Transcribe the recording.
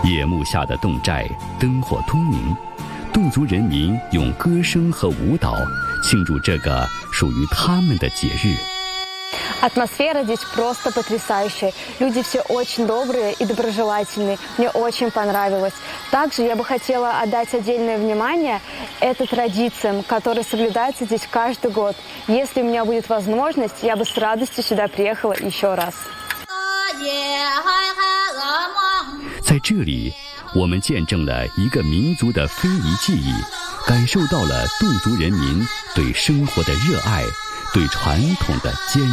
夜幕下的侗寨灯火通明，侗族人民用歌声和舞蹈庆祝这个属于他们的节日。 Атмосфера здесь просто потрясающая. Люди все очень добрые и доброжелательные. Мне очень понравилось. Также я бы хотела отдать отдельное внимание это традициям, которые соблюдаются здесь каждый год. Если у меня будет возможность, я бы с радостью сюда приехала еще раз. 在这里，我们见证了一个民族的非遗记忆，感受到了侗族人民对生活的热爱，对传统的坚